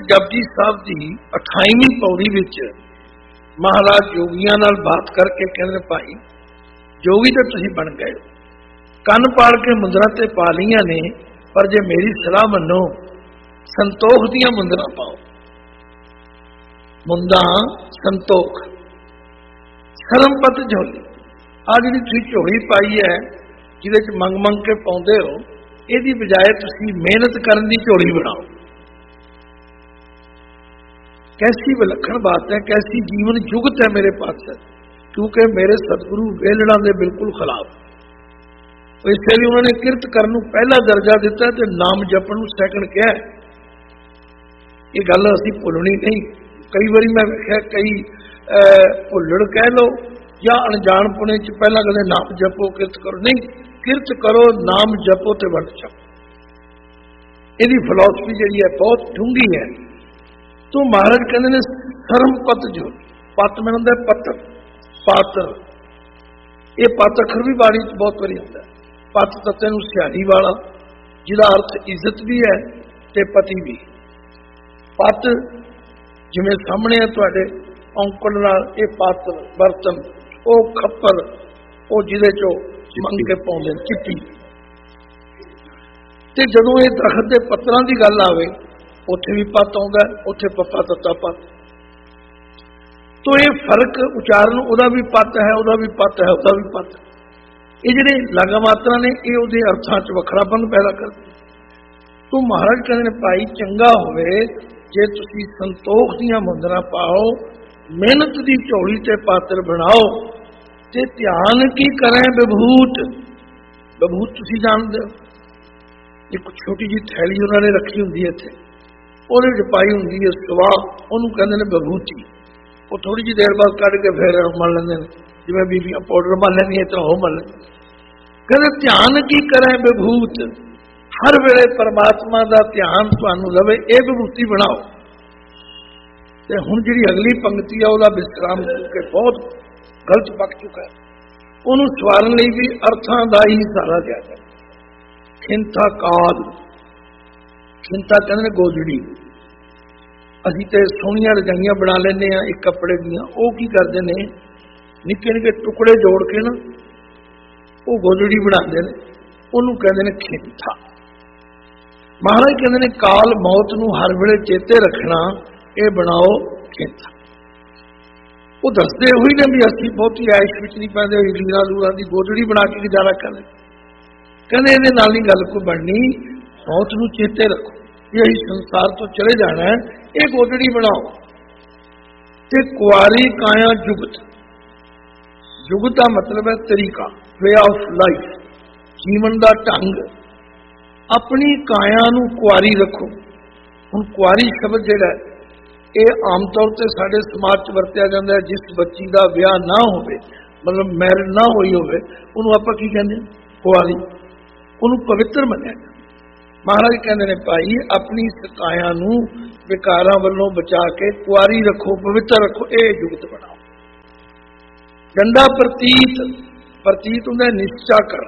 जपजी साहब की 28वीं पौड़ी विच महाराज जोगियां नाल बात करके कहते भाई जोगी तो तुसीं बन गए, कन पाड़ के मुंदरां ते पा लियां ने, पर जे मेरी सलाह मनो संतोख दियां मुंदरां पाओ। मुंदा संतोख सरमपत झोली आ जिहड़ी तुसीं झोली पाई है जिहदे मंग मंग के पाउंदे हो, इहदी बजाय तुसीं मेहनत करन दी झोली बनाओ। कैसी विलक्षण बात है, कैसी जीवन जुगत है मेरे पास, क्योंकि मेरे सतगुरु वेलड़ा के बिल्कुल खिलाफ। इसलिए उन्होंने किरत करन नूं पहला दर्जा दिता ते नाम जपण नूं सैकंड किया। ये गल असीं भुलनी नहीं। कई बारी मैं वेखिया कई भुल्लड़ कह लो या अणजाण पुणे च पहला कदे नाम जपो किरत करो, नहीं, किरत करो नाम जपो ते वंड छपो। इहदी फिलॉसफी जिहड़ी है बहुत डूंगी है। तो महाराज कहते ने सरमपत जो पत में होंगे पत्थर पात्र, ये पत अखर भी बाणी च बहुत बारी आता है। पत तत्ते नूं सियाणी वाला जिहदा अर्थ इज्जत भी है ते पति भी। पत जिवें सामने है तुहाडे औंकड़ नाल, ये पात्र बर्तन, वो खप्पर, वो जिहदे चो मंग के पाउंदे चिट्टी। ते जदों ये दरखत के पत्तरां दी गल आवे उत्थे भी पत आउंदा, उत्थे पप्पा तत्ता पत। तो ये फर्क उचारण उहदा भी पत है, उहदा भी पत है, उहदा भी पत है। ये जिहड़े लगा मात्रा ने ये उहदे अर्थां च वखरापन पैदा करदे। तो महाराज कहंदे ने भाई चंगा होवे जे तुसीं संतोख दीआं मुंदरां पाओ, मेहनत दी झोली ते पात्र बनाओ, ते ध्यान की करें विभूत। विभूत तुसीं जानदे हो, एक छोटी जी थैली उन्होंने रखी हुंदी है इत्थे, ਉਹਦੇ ਵਿੱਚ ਪਾਈ ਹੁੰਦੀ ਹੈ ਸਵਾਹ, ਉਹਨੂੰ ਕਹਿੰਦੇ ਨੇ ਵਿਭੂਤੀ। ਉਹ ਥੋੜੀ ਜਿਹੀ ਦੇਰ ਬਾਅਦ ਕੱਢ ਕੇ ਫਿਰ ਮਲ ਲੈਂਦੇ ਨੇ, ਜਿਵੇਂ ਬੀਬੀਆਂ ਪਾਊਡਰ ਮਲ ਲੈਂਦੀਆਂ ਇਸ ਤਰ੍ਹਾਂ ਉਹ ਮਲ ਲੈਂਦੇ। ਕਹਿੰਦੇ ਧਿਆਨ ਕੀ ਕਰੇ ਵਿਭੂਤ, ਹਰ ਵੇਲੇ ਪਰਮਾਤਮਾ ਦਾ ਧਿਆਨ ਤੁਹਾਨੂੰ ਰਵੇ, ਇਹ ਵਿਭੂਤੀ ਬਣਾਓ। ਤੇ ਹੁਣ ਜਿਹੜੀ ਅਗਲੀ ਪੰਕਤੀ ਆ ਉਹਦਾ ਵਿਸਰਾਮ ਕੇ ਬਹੁਤ ਗਲਤ ਪੱਕ ਚੁੱਕਾ ਹੈ, ਉਹਨੂੰ ਸਵਾਰਨ ਲਈ ਵੀ ਅਰਥਾਂ ਦਾ ਹੀ ਸਹਾਰਾ ਲਿਆ ਜਾਏ। ਖਿੰਥਾ ਕਾਲ, खिंता कहते ने गोजड़ी। असीं ते सोहणियां रजाइयां बना लेने आ एक कपड़े दियां, वो की करते हैं निक्के निक्के टुकड़े जोड़ के ना वो गोजड़ी बनाते हैं, उन्होंने कहते हैं खिंथा। महाराज कहते हैं काल मौत नूं हर वेले चेते रखना, ये बनाओ खिंथा। वो दसते हुई ने भी असीं बहुती ऐश विच नहीं पैंदे, लीरा लूरा की गोजड़ी बना के गुजारा कर कहते इहदे नाल नहीं गल कोई बननी, मौत नूं चेते रखो, यही संसार तो चले जाना है, ये गोजड़ी बनाओ। ते कुआरी काया जुगत, जुगत का मतलब है तरीका, वे ऑफ लाइफ, जीवन का ढंग। अपनी काया नूं कुआरी रखो। हुण कुआरी शब्द जिहड़ा ये आम तौर पर साडे समाज च वरतिया जाता है, जिस बच्ची का विआह ना होवे, मतलब मैरिज ना होई होवे, उहनूं आपां की कहंदे कुआरी, उहनूं पवित्र मन्निया। महाराज कहते हैं भाई अपनी काया नूं विकारां वल्लों बचा के कुआरी रखो, पवित्र रखो, ये जुगत बनाओ। डंडा प्रतीत, प्रतीत होंदा निश्चा कर,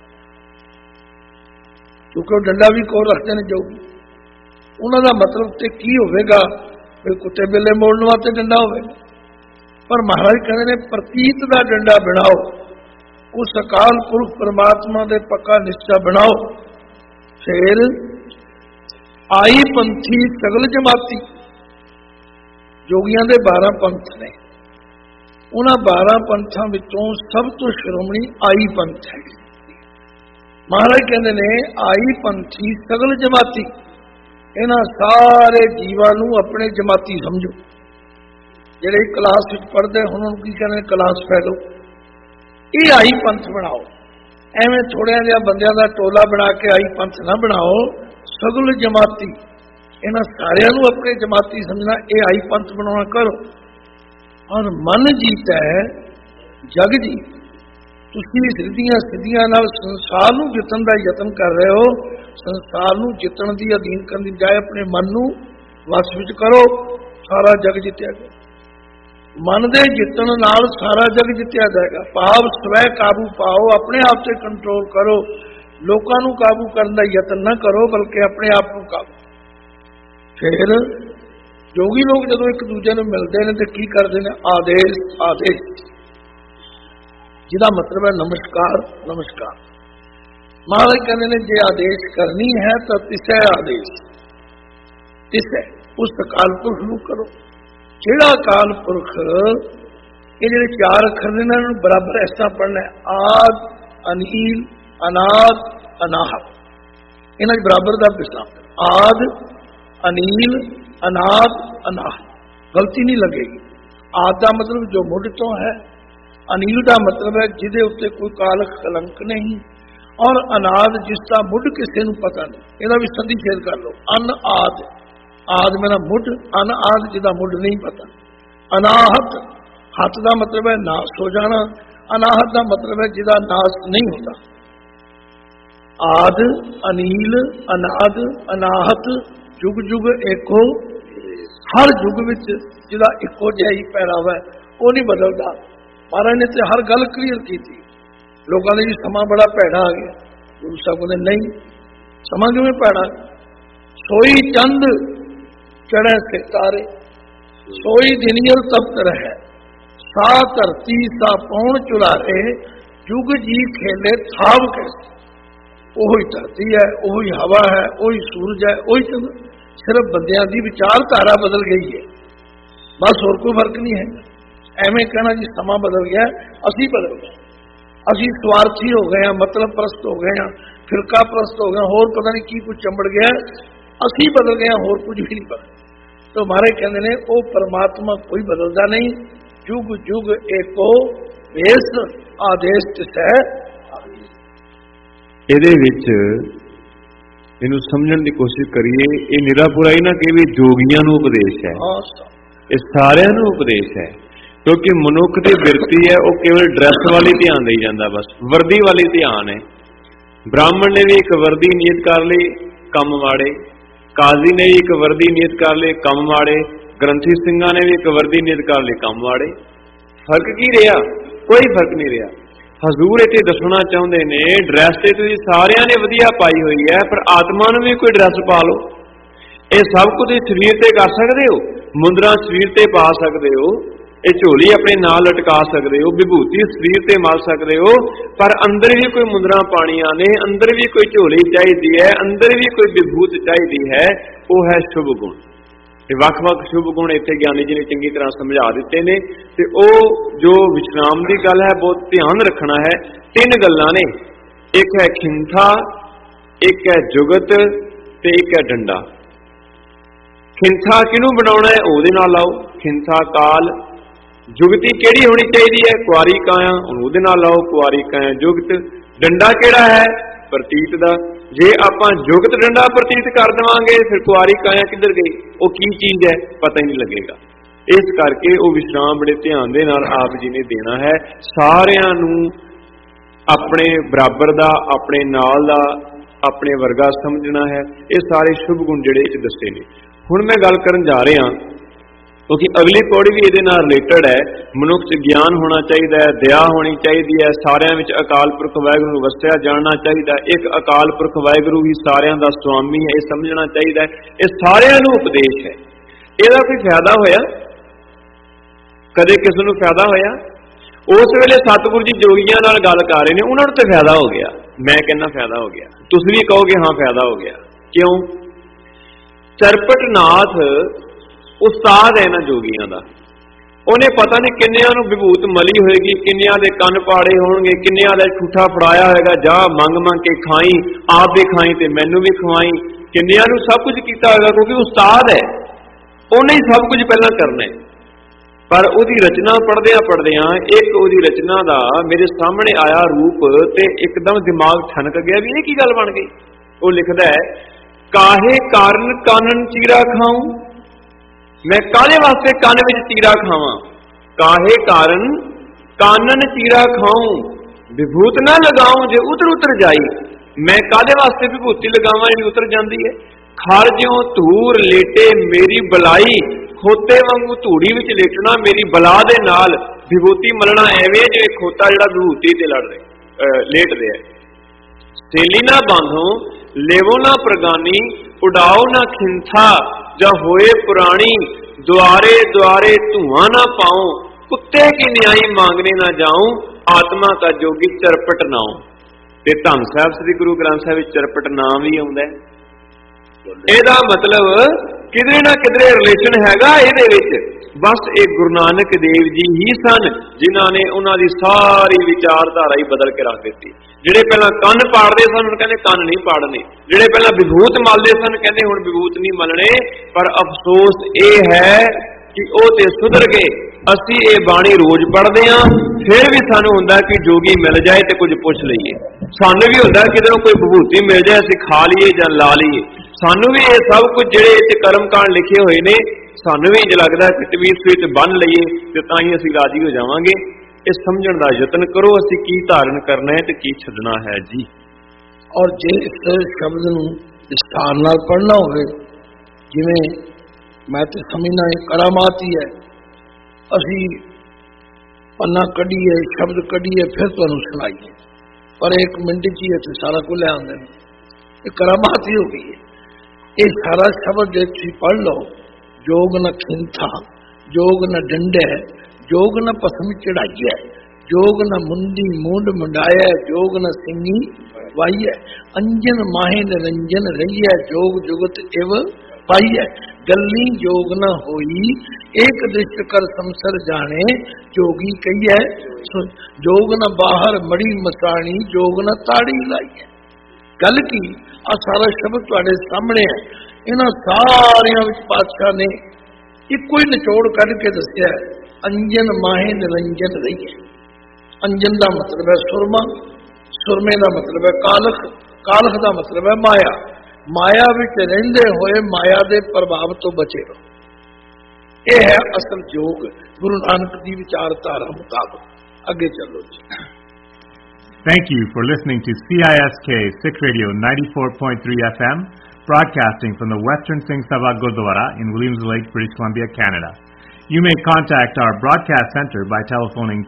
क्योंकि डंडा भी कोल रखते हैं जोगी, उन्हां दा मतलब ते की होवेगा भी कुत्ते बिल्ले मोड़न वास्ते डंडा होवेगा। पर महाराज कहते हैं प्रतीत दा डंडा बनाओ, उस अकाल पुरख परमात्मा दे पक्का निश्चा बनाओ। फिर आई पंथी सगल जमाती, जोगियां दे 12 पंथ ने, उन्हां 12 पंथां विचों सब तो श्रोमणी आई पंथ है। महाराज कहते ने आई पंथी सगल जमाती, इन्हां सारे जीवां नूं अपने जमाती समझो। जिहड़े क्लास विच पढ़दे हुण उन्हां नूं की कहंदे क्लास फैलो, ये आई पंथ बनाओ। एवें थोड़िया जिहा बंदियां दा टोला बना के आई पंथ ना बनाओ, सगल जमाती, इन्हां सारियां नूं अपने जमाती समझना, ये आई पंथ बनाना करो। और मन जीता है जग जी, तुसीं सिद्धियां सिद्धियां नाल संसार नूं जितण दा यतन कर रहे हो, संसार नूं जितण दी अधीन करन दी बजाय अपने मन नूं वस विच करो, सारा जग जित्या गया। मन दे जितण नाल सारा जग जित्या जाएगा। भाव स्वै काबू पाओ, अपने आप से कंट्रोल करो, लोगों नूं काबू करने का यतन ना करो, बल्कि अपने आप को काबू। फिर जोगी लोग जदों एक दूजे नूं मिलते हैं तो की करते हैं? आदेश आदेश, जिहदा मतलब है नमस्कार नमस्कार। महाराज कहते हैं जे आदेश करनी है तो तिसै आदेश, तिसै उस अकाल पुरख नूं करो। जिहड़ा अकाल पुरख, ये जिहड़े चार अखर ने इन्हां नूं बराबर इस तरह पढ़ना है, आद अनील अनाद अनाहत, इन्हां बराबर का विस्तार। आद अनील अनाद अनाहत, गलती नहीं लगेगी। आद का मतलब जो मुढ़ तो है, अनील का मतलब है जिहदे उत्ते कोई काल कलंक नहीं, और अनाद जिसका मुढ़ किसी नूं पता नहीं, इहदा भी संधि छेद कर लो। अन आद, आद मेरा मुढ़, अन आद जिहदा मुढ़ नहीं पता। अनाहत, हत का मतलब है नाश हो जाना, अनाहत का मतलब है जिहदा नाश नहीं होता। आद अनील अनाद अनाहत, जुग जुग एको, हर युग विच जिहदा इको जिहा ही पहरावा है वो नहीं बदलता। महाराज ने तो हर गल क्लीयर की थी। लोगों ने जी समा बड़ा भैड़ा आ गया, गुरु साहब ने नहीं, समा किवें भैड़ा? सोई चंद चढ़े सितारे, सोई दिनियर तप्त रहे, सा धरती सा पौन चुरारे, जुग जी खेले थाव कैसे। ओही धरती है, ओही हवा है, ओही सूरज है, ओही चंद्र, सिर्फ बंदियां दी विचारधारा बदल गई है, बस और कोई फर्क नहीं है। एवें कहना जी समा बदल गया, असी बदल गए, असी स्वार्थी हो गए हैं, मतलब प्रस्त हो गए हैं, फिरका प्रस्त हो गए, होर पता नहीं की कुछ चंबड़ गया, असी बदल गए, होर कुछ भी नहीं बदल। तो हमारे कहते हैं वो परमात्मा कोई बदलता नहीं, जुग जुग एको वेस आदेश तिसै। ਇਹਦੇ ਵਿੱਚ ਇਹਨੂੰ ਸਮਝਣ ਦੀ ਕੋਸ਼ਿਸ਼ ਕਰੀਏ। ਇਹ ਨਿਰਾਪੁਰਾ ਹੀ ਨਾ ਕਿ ਵੀ ਜੋਗੀਆਂ ਨੂੰ ਉਪਦੇਸ਼ ਹੈ, ਇਹ ਸਾਰਿਆਂ ਨੂੰ ਉਪਦੇਸ਼ ਹੈ। ਕਿਉਂਕਿ ਮਨੁੱਖ ਦੀ ਬਿਰਤੀ ਹੈ ਉਹ ਕੇਵਲ ਡਰੈਸ ਵਾਲੀ ਧਿਆਨ ਦੇਈ ਜਾਂਦਾ, ਬਸ ਵਰਦੀ ਵਾਲੀ ਧਿਆਨ ਹੈ। ਬ੍ਰਾਹਮਣ ਨੇ ਵੀ ਇੱਕ ਵਰਦੀ ਨੀਅਤ ਕਰ ਲਈ, ਕੰਮ ਮਾੜੇ। ਕਾਜ਼ੀ ਨੇ ਵੀ ਇੱਕ ਵਰਦੀ ਨੀਅਤ ਕਰ ਲਈ, ਕੰਮ ਮਾੜੇ। ਗ੍ਰੰਥੀ ਸਿੰਘਾਂ ਨੇ ਵੀ ਇੱਕ ਵਰਦੀ ਨੀਅਤ ਕਰ ਲਈ, ਕੰਮ ਮਾੜੇ। ਫਰਕ ਕੀ ਰਿਹਾ? ਕੋਈ ਫਰਕ ਨਹੀਂ ਰਿਹਾ। ਹਜ਼ੂਰ ਇੱਥੇ ਦੱਸਣਾ ਚਾਹੁੰਦੇ ਨੇ ਡਰੈਸ ਤੇ ਤੁਸੀਂ ਸਾਰਿਆਂ ਨੇ ਵਧੀਆ ਪਾਈ ਹੋਈ ਹੈ, ਪਰ ਆਤਮਾ ਨੂੰ ਵੀ ਕੋਈ ਡਰੈਸ ਪਾ ਲਓ। ਇਹ ਸਭ ਕੁਝ ਸਰੀਰ ਤੇ ਕਰ ਸਕਦੇ ਹੋ, ਮੁੰਦਰਾਂ ਸਰੀਰ ਤੇ ਪਾ ਸਕਦੇ ਹੋ, ਇਹ ਝੋਲੀ ਆਪਣੇ ਨਾਲ ਲਟਕਾ ਸਕਦੇ ਹੋ, ਵਿਭੂਤੀ ਸਰੀਰ ਤੇ ਮਲ ਸਕਦੇ ਹੋ, ਪਰ ਅੰਦਰ ਵੀ ਕੋਈ ਮੁੰਦਰਾਂ ਪਾਣੀਆਂ ਨੇ, ਅੰਦਰ ਵੀ ਕੋਈ ਝੋਲੀ ਚਾਹੀਦੀ ਹੈ, ਅੰਦਰ ਵੀ ਕੋਈ ਵਿਭੂਤ ਚਾਹੀਦੀ ਹੈ, ਉਹ ਹੈ ਸ਼ੁਭ ਗੁਣ। ਤੇ ਵੱਖ-ਵੱਖ ਸ਼ੁਭ ਗੁਣ ਇੱਥੇ ਗਿਆਨੀ ਜੀ ਨੇ ਚੰਗੀ ਤਰ੍ਹਾਂ ਸਮਝਾ ਦਿੱਤੇ ਨੇ। ਤੇ ਉਹ ਜੋ ਵਿਸ਼ਰਾਮ ਦੀ ਗੱਲ ਹੈ ਬਹੁਤ ਧਿਆਨ ਰੱਖਣਾ ਹੈ। ਤਿੰਨ ਗੱਲਾਂ ਨੇ, ਇੱਕ ਹੈ ਖਿੰਥਾ, ਇੱਕ ਹੈ ਜੁਗਤ ਤੇ ਇੱਕ ਹੈ ਡੰਡਾ। ਖਿੰਥਾ ਕਿਹਨੂੰ ਬਣਾਉਣਾ ਹੈ? ਉਹਦੇ ਨਾਲ ਲਾਓ, ਖਿੰਥਾ ਕਾਲ। ਜੁਗਤੀ ਕਿਹੜੀ ਹੋਣੀ ਚਾਹੀਦੀ ਹੈ? ਕੁਆਰੀ ਕਾਇਆ, ਉਹਦੇ ਨਾਲ ਲਾਓ, ਕੁਆਰੀ ਕਾਇਆ ਜੁਗਤ। ਡੰਡਾ ਕਿਹੜਾ ਹੈ? ਪ੍ਰਤੀਤ ਦਾ। ਜੇ ਆਪਾਂ ਜੁਗਤ ਡੰਡਾ ਪ੍ਰਤੀਤ ਕਰ ਦੇਵਾਂਗੇ ਫਿਰ ਕੁਆਰੀ ਕਾਇਆ ਕਿੱਧਰ ਗਈ, ਉਹ ਕੀ ਚੀਜ਼ ਹੈ ਪਤਾ ਹੀ ਨਹੀਂ ਲੱਗੇਗਾ। ਇਸ ਕਰਕੇ ਉਹ ਵਿਸ਼ਰਾਮ ਬੜੇ ਧਿਆਨ ਦੇ ਨਾਲ ਆਪ ਜੀ ਨੇ ਦੇਣਾ ਹੈ। ਸਾਰਿਆਂ ਨੂੰ ਆਪਣੇ ਬਰਾਬਰ ਦਾ, ਆਪਣੇ ਨਾਲ ਦਾ, ਆਪਣੇ ਵਰਗਾ ਸਮਝਣਾ ਹੈ। ਇਹ ਸਾਰੇ ਸ਼ੁਭ ਗੁਣ ਜਿਹੜੇ ਇਹ ਦੱਸੇ ਨੇ। ਹੁਣ ਮੈਂ ਗੱਲ ਕਰਨ ਜਾ ਰਿਹਾ ਕਿਉਂਕਿ ਅਗਲੀ ਪੌੜੀ ਵੀ ਇਹਦੇ ਨਾਲ ਰਿਲੇਟਡ ਹੈ। ਮਨੁੱਖ 'ਚ ਗਿਆਨ ਹੋਣਾ ਚਾਹੀਦਾ ਹੈ, ਦਇਆ ਹੋਣੀ ਚਾਹੀਦੀ ਹੈ, ਸਾਰਿਆਂ ਵਿੱਚ ਅਕਾਲ ਪੁਰਖ ਵਾਹਿਗੁਰੂ ਨੂੰ ਵਸਿਆ ਜਾਣਨਾ ਚਾਹੀਦਾ। ਇੱਕ ਅਕਾਲ ਪੁਰਖ ਵਾਹਿਗੁਰੂ ਹੀ ਸਾਰਿਆਂ ਦਾ ਸੁਆਮੀ ਹੈ, ਇਹ ਸਮਝਣਾ ਚਾਹੀਦਾ ਹੈ। ਇਹ ਸਾਰਿਆਂ ਨੂੰ ਉਪਦੇਸ਼ ਹੈ। ਇਹਦਾ ਕੋਈ ਫਾਇਦਾ ਹੋਇਆ? ਕਦੇ ਕਿਸੇ ਨੂੰ ਫਾਇਦਾ ਹੋਇਆ? ਉਸ ਵੇਲੇ ਸਤਿਗੁਰੂ ਜੀ ਜੋਗੀਆਂ ਨਾਲ ਗੱਲ ਕਰ ਰਹੇ ਨੇ, ਉਹਨਾਂ ਨੂੰ ਤਾਂ ਫਾਇਦਾ ਹੋ ਗਿਆ। ਮੈਂ ਕਹਿੰਦਾ ਫਾਇਦਾ ਹੋ ਗਿਆ, ਤੁਸੀਂ ਵੀ ਕਹੋਗੇ ਹਾਂ ਫਾਇਦਾ ਹੋ ਗਿਆ। ਕਿਉਂ? ਚਰਪਟਨਾਥ ਉਸਤਾਦ ਹੈ ਇਹਨਾਂ ਜੋਗੀਆਂ ਦਾ। ਉਹਨੇ ਪਤਾ ਨਹੀਂ ਕਿੰਨਿਆਂ ਨੂੰ ਵਿਭੂਤ ਮਲੀ ਹੋਏਗੀ, ਕਿੰਨਿਆਂ ਦੇ ਕੰਨ ਪਾੜੇ ਹੋਣਗੇ, ਕਿੰਨਿਆਂ ਦਾ ਝੂਠਾ ਫੜਾਇਆ ਹੋਏਗਾ, ਜਾ ਮੰਗ ਮੰਗ ਕੇ ਖਾਈ, ਆਪ ਵੀ ਖਾਈ ਤੇ ਮੈਨੂੰ ਵੀ ਖਵਾਈ। ਕਿੰਨਿਆਂ ਨੂੰ ਸਭ ਕੁਝ ਕੀਤਾ ਹੋਏਗਾ, ਕਿਉਂਕਿ ਉਸਤਾਦ ਹੈ, ਉਹਨੇ ਹੀ ਸਭ ਕੁਝ ਪਹਿਲਾਂ ਕਰਨਾ ਹੈ। ਪਰ ਉਹਦੀ ਰਚਨਾ ਪੜ੍ਹਦਿਆਂ ਇੱਕ ਉਹਦੀ ਰਚਨਾ ਦਾ ਮੇਰੇ ਸਾਹਮਣੇ ਆਇਆ ਰੂਪ ਤੇ ਇੱਕਦਮ ਦਿਮਾਗ ਠਨਕ ਗਿਆ ਵੀ ਇਹ ਕੀ ਗੱਲ ਬਣ ਗਈ। ਉਹ ਲਿਖਦਾ ਹੈ, ਕਾਹੇ ਕਾਰਨ ਕਾਨਨ ਚੀਰਾ ਖਾਊਂ, मैं काले वास्ते कान में चीरा खावा। काहे कारण कानन चीरा खाऊं, विभूत ना लगाऊं जे उतर उतर जाई। मैं काले वास्ते विभूति लगावा जी उतर जाती है। खर ज्यों धूर लेटे मेरी बलाई, खोते वांगू धूड़ी विच लेटना मेरी बला दे नाल। विभूति मलना एवें जिवें खोता जिहड़ा विभूति ते लड़ रहा लेट रहा है। सेली ना बांधो लेवो ना प्रगानी, उड़ाओ ना खिंथा, जा होए पुरानी द्वारे द्वारे धुआं ना पाऊं, कुत्ते की न्याई मांगने ना जाऊं, आत्मा का जोगी चरपट नाऊं। ते धन साहिब श्री गुरु ग्रंथ साहिब चरपट नाम भी आउंदा है। ਇਹਦਾ मतलब किधरे ना किधरे रिलेशन हैगा ਇਹਦੇ ਵਿੱਚ। बस ਇਹ गुरु नानक देव जी ही सन जिन्हां ने उन्हां दी सारी विचारधारा ही बदल के रख ਦਿੱਤੀ। ਜਿਹੜੇ ਪਹਿਲਾਂ ਕੰਨ ਪਾੜਦੇ ਸਨ ਹੁਣ ਕਹਿੰਦੇ ਕੰਨ ਨਹੀਂ ਪਾੜਨੇ, ਜਿਹੜੇ ਪਹਿਲਾਂ ਵਿਭੂਤ ਮਲਦੇ ਸਨ ਕਹਿੰਦੇ ਹੁਣ ਵਿਭੂਤ ਨਹੀਂ ਮਲਣੇ। ਪਰ ਅਫਸੋਸ ਇਹ ਹੈ ਕਿ ਉਹ ਤੇ ਸੁਧਰ ਗਏ। ਅਸੀਂ ਇਹ ਬਾਣੀ ਰੋਜ਼ ਪੜ੍ਹਦੇ ਹਾਂ, ਫਿਰ ਵੀ ਸਾਨੂੰ ਹੁੰਦਾ ਕਿ ਜੋਗੀ ਮਿਲ ਜਾਏ ਤੇ ਕੁਝ ਪੁੱਛ ਲਈਏ। ਸਾਨੂੰ ਵੀ ਹੁੰਦਾ ਕਿ ਜਦੋਂ ਕੋਈ ਵਿਭੂਤੀ ਮਿਲ ਜਾਏ ਅਸੀਂ ਖਾ ਲਈਏ ਜਾਂ ਲਾ ਲਈਏ। ਸਾਨੂੰ ਵੀ ਇਹ ਸਭ ਕੁਝ ਜਿਹੜੇ ਇੱਥੇ ਕਰਮਕਾਂਡ ਲਿਖੇ ਹੋਏ ਨੇ ਸਾਨੂੰ ਵੀ ਇੰਜ ਲੱਗਦਾ ਕਿ ਤਵੀਤ ਵਿੱਚ ਬੰਨ ਲਈਏ ਤੇ ਤਾਂ ਹੀ ਅਸੀਂ ਰਾਜੀ ਹੋ ਜਾਵਾਂਗੇ। ਇਹ ਸਮਝਣ ਦਾ ਯਤਨ ਕਰੋ ਅਸੀਂ ਕੀ ਧਾਰਨ ਕਰਨਾ ਹੈ ਤੇ ਕੀ ਛੱਡਣਾ ਹੈ ਜੀ। ਔਰ ਜੇ ਇਸ ਸ਼ਬਦ ਨੂੰ ਵਿਸਥਾਰ ਨਾਲ ਪੜ੍ਹਨਾ ਹੋਵੇ, ਜਿਵੇਂ ਮੈਂ ਤੇ ਸਮਝਣਾ ਇਹ ਕਰਾਮਾਤ ਹੀ ਹੈ, ਅਸੀਂ ਪੰਨਾ ਕੱਢੀਏ ਸ਼ਬਦ ਕੱਢੀਏ ਫਿਰ ਤੁਹਾਨੂੰ ਸੁਣਾਈਏ, ਪਰ 1 ਮਿੰਟ 'ਚ ਹੀ ਇੱਥੇ ਸਾਰਾ ਕੁਝ ਲੈ ਆਉਂਦੇ ਨੇ। ਇਹ ਕਰਾਮਾਤ ਹੀ ਹੋ ਗਈ ਹੈ। ਇਹ ਸਾਰਾ ਸ਼ਬਦ ਜੇ ਤੁਸੀਂ ਪੜ੍ਹ ਲਓ, ਜੋਗ ਨ ਖਿੰਥਾ, ਜੋਗ ਨ ਡੰਡੇ, ਜੋਗ ਨ ਪਸਮ ਚੜਾਈਐ, ਜੋਗ ਨ ਮੁੰਡੀ ਮੁੰਡ ਮੁੰਡਾਇਐ, ਜੋਗ ਨ ਸਿੰਘੀ ਵਾਈਐ, ਅੰਜਨ ਮਾਹੇ ਨਿਰੰਜਨ ਰਹੀਐ, ਜੋਗ ਜੁਗਤ ਇਵ ਪਾਈਐ, गली जोग न होई, एक दृष्ट कर संसर जाने, जोगी कहिए जोग न बाहर मड़ी मसाणी, जोग न ताड़ी लाई है। गल की आ सारा शब्द तुहाडे सामने है। इन्हां सारियां विच पातशाह ने इक्को ही निचोड़ कढ के दस्सिया, अंजन माहे निरंजन रही है। अंजन का मतलब है सुरमा, सुरमे का मतलब है कालख, कालख का मतलब है माया। माया विच रहिंदे होए माया दे प्रभाव तो बचे रहो। यह है असल योग गुरु नानक दी विचारधारा मुताबिक। आगे चलो जी। Thank you for listening to CISK Sikh Radio 94.3 FM, broadcasting from the Western Singh Sabha Gurdwara in Williams Lake, British Columbia, Canada. You may contact our broadcast center by telephoning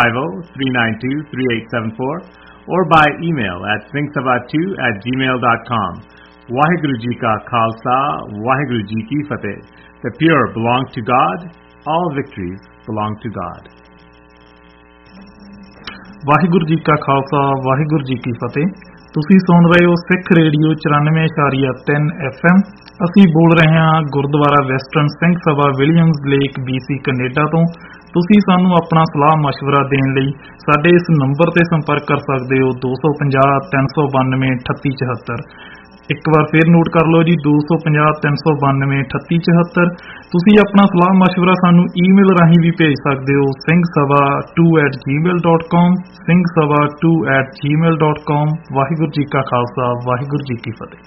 250-392-3874 or by email at singhsabha2@gmail.com. Waheguru Ji Ka Khalsa, Waheguru Ji Ki Fateh. The pure belong to God, all victories belong to God. Waheguru ji ਕਾ ਖਾਲਸਾ, ਵਾਹਿਗੁਰੂ ਜੀ ਕੀ ਫਤਿਹ। ਤੁਸੀਂ ਸੁਣ ਰਹੇ ਹੋ ਸਿੱਖ radio 94.3 FM। ਅਸੀਂ ਬੋਲ ਰਹੇ ਹਾਂ Gurdwara western Singh Sabha Williams lake BC Canada ਤੋਂ। ਤੁਸੀਂ ਸਾਨੂੰ ਆਪਣਾ ਸਲਾਹ ਮਸ਼ਵਰਾ ਦੇਣ ਲਈ ਸਾਡੇ ਇਸ ਨੰਬਰ ਤੇ ਸੰਪਰਕ ਕਰ ਸਕਦੇ ਹੋ 250-392-3874। ਇੱਕ ਵਾਰ ਫਿਰ ਨੋਟ ਕਰ ਲਓ ਜੀ 250-392-3874। ਤੁਸੀਂ ਆਪਣਾ ਸਲਾਹ ਮਸ਼ਵਰਾ ਸਾਨੂੰ ਈਮੇਲ ਰਾਹੀਂ ਵੀ ਭੇਜ ਸਕਦੇ ਹੋ singhsabha2@gmail.com, singhsabha2@gmail.com। ਵਾਹਿਗੁਰੂ ਜੀ ਕਾ ਖਾਲਸਾ, ਵਾਹਿਗੁਰੂ ਜੀ ਕੀ ਫਤਿਹ।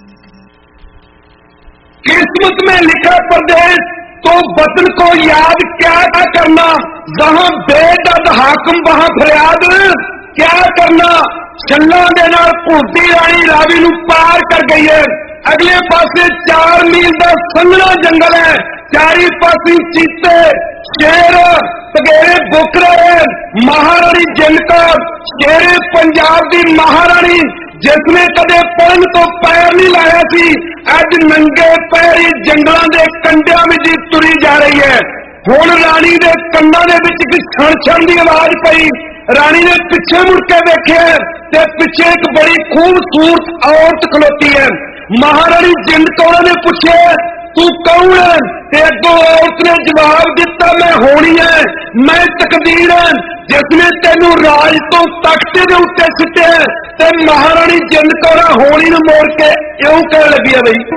किस्मत में लिखा परदेश तो वतन को याद क्या करना, जहां बेदर्द हाकम वहां फरियाद क्या करना। छल्लां दे नाल भुरती राणी रावी नूं पार कर गई है। अगले पासे 4 मील का संघना जंगल है, चारी पासे चीते शेर तगेरे बुक रहे। महाराणी जिंद कौर शेरे पंजाब की महाराणी, जिसने कदे पढ़न तो पैर नहीं लाया सी, अज नंगे पैरी जंगलों के कंडियां में तुरी जा रही है। हुण राणी दे कन्नां दे विच एक छण छण दी आवाज पई। राणी ने पिछे मुड़ के देखिया ते पिछे एक बड़ी खूबसूरत औरत खलोती है। महाराणी जिंद कौर ने पूछे तू कौन है? ते अगों औरत ने जवाब दिता मैं होनी है, मैं तकदीर है जिसने तेनू राज तो तख्ते दे उत्ते सिट्टिया। ते महाराणी जिंद कौर होनी नूं मोड़ के इउं कह लगी है बई